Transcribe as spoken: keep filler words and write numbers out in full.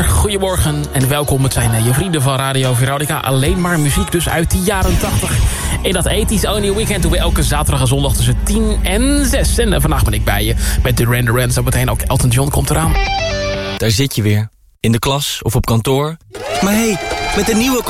Summer. Goedemorgen en welkom. Het zijn je vrienden van Radio Veronica. Alleen maar muziek dus uit de jaren tachtig. In dat ethisch Only Weekend doen we elke zaterdag en zondag tussen tien en zes. En vandaag ben ik bij je met Duran Duran. Zo meteen ook Elton John komt eraan. Daar zit je weer. In de klas of op kantoor. Maar hé, hey, met een nieuwe